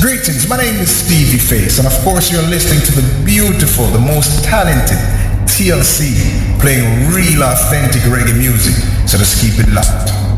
Greetings, my name is Stevie Face, and of course you're listening to the beautiful, the most talented TLC playing real authentic reggae music, so just keep it locked.